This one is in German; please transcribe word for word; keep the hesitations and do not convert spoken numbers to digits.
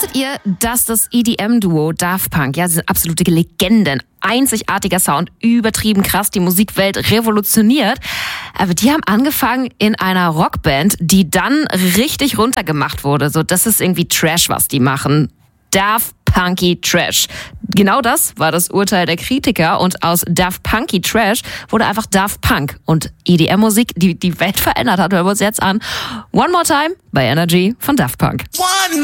Wusstet ihr, dass das E D M-Duo Daft Punk, ja, sie sind absolute Legenden, einzigartiger Sound, übertrieben krass, die Musikwelt revolutioniert. Aber die haben angefangen in einer Rockband, die dann richtig runtergemacht wurde. So, das ist irgendwie Trash, was die machen. Daft Punky Trash. Genau das war das Urteil der Kritiker und aus Daft Punky Trash wurde einfach Daft Punk und E D M-Musik, die die Welt verändert hat. Hören wir uns jetzt an. One More Time bei Energy von Daft Punk. One